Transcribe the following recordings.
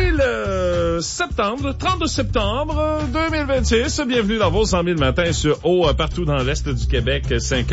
septembre, 32 septembre 2026. Bienvenue dans vos 100 000 matins sur partout dans l'Est du Québec,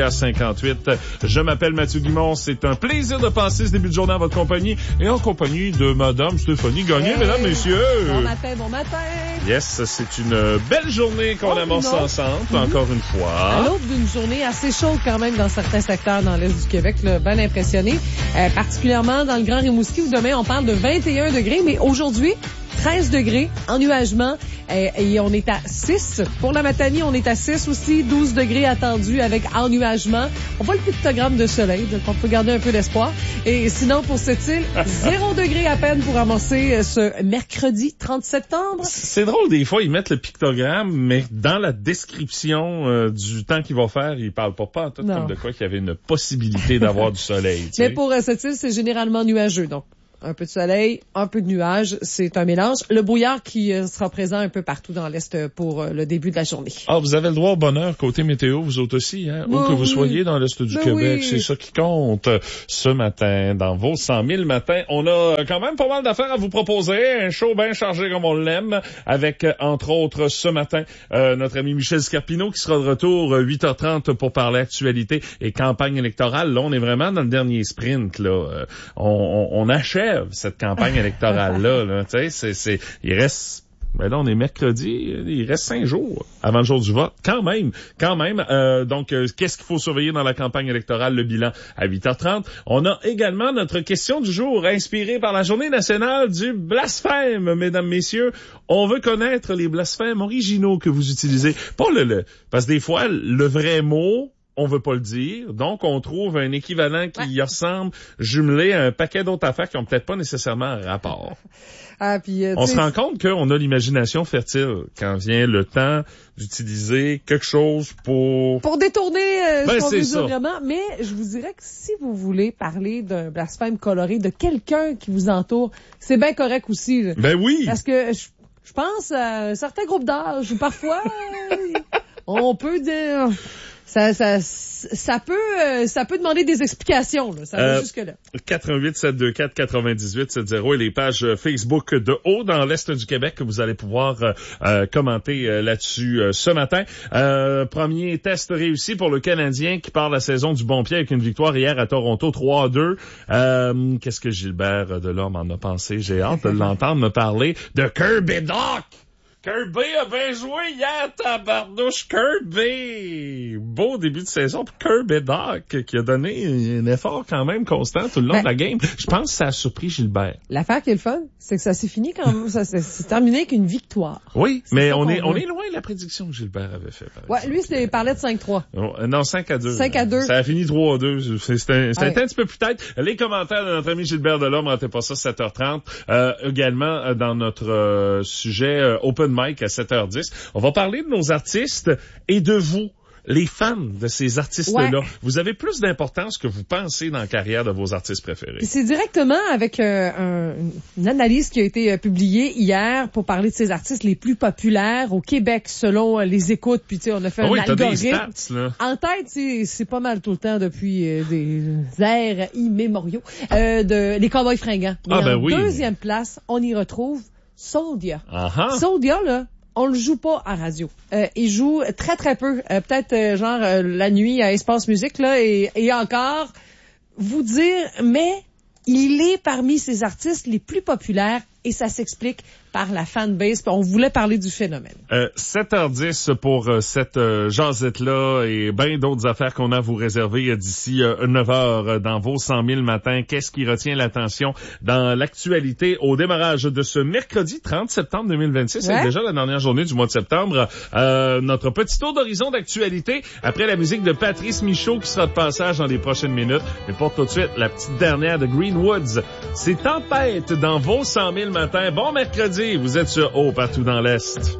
5h58. Je m'appelle Mathieu Guimond. C'est un plaisir de passer ce début de journée en votre compagnie et en compagnie de Madame Stéphanie Gagné, mesdames, messieurs. Bon matin, bon matin. Yes, c'est une belle journée qu'on amorce ensemble, encore une fois. À l'aube d'une journée assez chaude quand même dans certains secteurs dans l'Est du Québec, là, bien impressionné. Particulièrement dans le Grand Rimouski où demain on parle de 21 degrés, mais aujourd'hui, 13 degrés, ennuagement, et on est à 6. Pour la Matanie, on est à 6 aussi, 12 degrés attendus avec ennuagement. On voit le pictogramme de soleil, donc on peut garder un peu d'espoir. Et sinon, pour cette île, 0 degré à peine pour amorcer ce mercredi 30 septembre. C'est drôle, des fois, ils mettent le pictogramme, mais dans la description du temps qu'il va faire, ils parlent pas en tout comme de quoi qu'il y avait une possibilité d'avoir du soleil. Tu sais. Mais pour cette île, c'est généralement nuageux, donc. Un peu de soleil, un peu de nuages, c'est un mélange. Le brouillard qui sera présent un peu partout dans l'Est pour le début de la journée. Ah, vous avez le droit au bonheur côté météo, vous autres aussi, hein? Où que vous soyez dans l'Est du Québec, c'est ça qui compte. Ce matin, dans vos 100 000 matins, on a quand même pas mal d'affaires à vous proposer. Un show bien chargé comme on l'aime, avec, entre autres, ce matin, notre ami Michel Scarpino qui sera de retour 8h30 pour parler actualité et campagne électorale. Là, on est vraiment dans le dernier sprint, là. On achève cette campagne électorale-là, là. Tu sais, il reste, ben là, on est mercredi, il reste 5 jours avant le jour du vote. Quand même. Donc, qu'est-ce qu'il faut surveiller dans la campagne électorale? Le bilan à 8h30. On a également notre question du jour, inspirée par la Journée nationale du blasphème, mesdames, messieurs. On veut connaître les blasphèmes originaux que vous utilisez. Pas parce que des fois, le vrai mot, on veut pas le dire, donc on trouve un équivalent qui y ressemble, jumelé à un paquet d'autres affaires qui ont peut-être pas nécessairement un rapport. On se rend compte qu'on a l'imagination fertile quand vient le temps d'utiliser quelque chose pour détourner ce qu'on veut dire vraiment. Mais je vous dirais que si vous voulez parler d'un blasphème coloré de quelqu'un qui vous entoure, c'est bien correct aussi. Là. Ben oui! Parce que je pense à un certain groupe d'âge où parfois on peut dire... Ça peut demander des explications, là. Ça va jusque-là. 88-724-98-70 et les pages Facebook de Haut dans l'Est du Québec que vous allez pouvoir commenter là-dessus ce matin. Premier test réussi pour le Canadien qui part la saison du bon pied avec une victoire hier à Toronto 3-2. Qu'est-ce que Gilbert Delorme en a pensé? J'ai hâte de l'entendre me parler de Kirby Dach! Kirby a bien joué hier, tabarnouche. Kirby! Beau début de saison pour Kirby Dach, qui a donné un effort quand même constant tout le long de la game. Je pense que ça a surpris Gilbert. L'affaire qui est le fun, c'est que ça s'est fini quand même. Ça s'est terminé avec une victoire. Oui, mais on est loin de la prédiction que Gilbert avait fait. Lui, il parlait de 5-3. Non, 5-2. 5-2. Ça a fini 3-2. C'était un petit peu plus tête. Les commentaires de notre ami Gilbert Delorme, ratez pas ça, 7h30. Également, dans notre sujet Open Mic à 7h10. On va parler de nos artistes et de vous, les fans de ces artistes-là. Ouais. Vous avez plus d'importance que vous pensez dans la carrière de vos artistes préférés. C'est directement avec une analyse qui a été publiée hier pour parler de ces artistes les plus populaires au Québec selon les écoutes. Puis tu sais, on a fait un algorithme. Des stats, là. En tête, c'est pas mal tout le temps depuis des ères immémoriaux les Cowboys fringants. Mais deuxième place, on y retrouve Soldia. Soldia, là, on le joue pas à radio. Il joue très très peu, peut-être la nuit à Espace Musique là, et encore vous dire, mais il est parmi ces artistes les plus populaires et ça s'explique par la fanbase. On voulait parler du phénomène. 7h10 pour cette jasette-là et bien d'autres affaires qu'on a à vous réserver d'ici 9h dans vos 100 000 matins. Qu'est-ce qui retient l'attention dans l'actualité au démarrage de ce mercredi 30 septembre 2026? C'est déjà la dernière journée du mois de septembre. Notre petit tour d'horizon d'actualité après la musique de Patrice Michaud qui sera de passage dans les prochaines minutes. Mais pour tout de suite, la petite dernière de Greenwoods. C'est Tempête dans vos 100 000 matins. Bon mercredi, vous êtes sur Haut partout dans l'Est.